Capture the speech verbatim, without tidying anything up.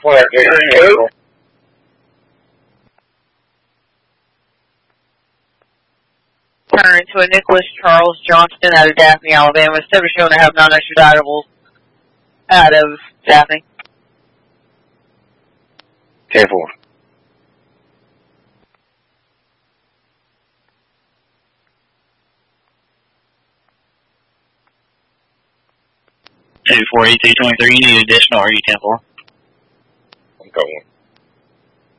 Where who? Turn to a Nicholas Charles Johnston out of Daphne, Alabama. Seven shown to have non-extraditables out of Daphne. ten four. two four eight three twenty-three, you need additional or you ten four? I'm going.